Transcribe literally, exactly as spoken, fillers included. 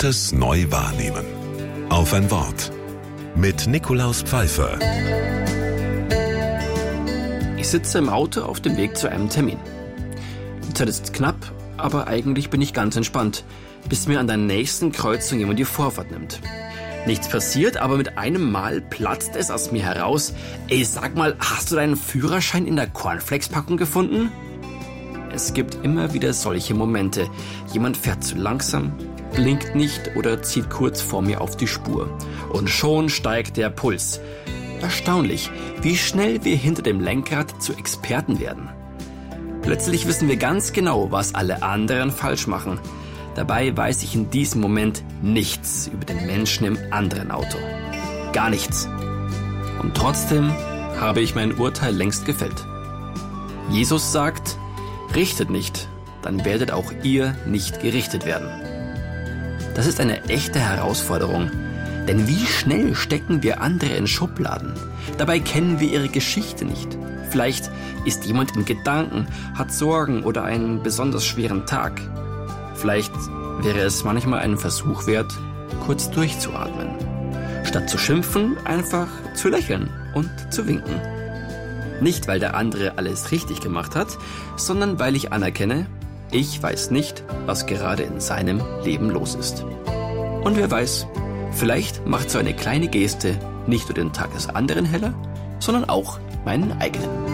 Gutes neu wahrnehmen. Auf ein Wort. Mit Nikolaus Pfeiffer. Ich sitze im Auto auf dem Weg zu einem Termin. Die Zeit ist knapp, aber eigentlich bin ich ganz entspannt, bis mir an der nächsten Kreuzung jemand die Vorfahrt nimmt. Nichts passiert, aber mit einem Mal platzt es aus mir heraus. Ey, sag mal, hast du deinen Führerschein in der Cornflakes-Packung gefunden? Es gibt immer wieder solche Momente. Jemand fährt zu langsam, blinkt nicht oder zieht kurz vor mir auf die Spur. Und schon steigt der Puls. Erstaunlich, wie schnell wir hinter dem Lenkrad zu Experten werden. Plötzlich wissen wir ganz genau, was alle anderen falsch machen. Dabei weiß ich in diesem Moment nichts über den Menschen im anderen Auto. Gar nichts. Und trotzdem habe ich mein Urteil längst gefällt. Jesus sagt, richtet nicht, dann werdet auch ihr nicht gerichtet werden. Das ist eine echte Herausforderung, denn wie schnell stecken wir andere in Schubladen? Dabei kennen wir ihre Geschichte nicht. Vielleicht ist jemand in Gedanken, hat Sorgen oder einen besonders schweren Tag. Vielleicht wäre es manchmal einen Versuch wert, kurz durchzuatmen. Statt zu schimpfen, einfach zu lächeln und zu winken. Nicht, weil der andere alles richtig gemacht hat, sondern weil ich anerkenne, ich weiß nicht, was gerade in seinem Leben los ist. Und wer weiß, vielleicht macht so eine kleine Geste nicht nur den Tag des anderen heller, sondern auch meinen eigenen.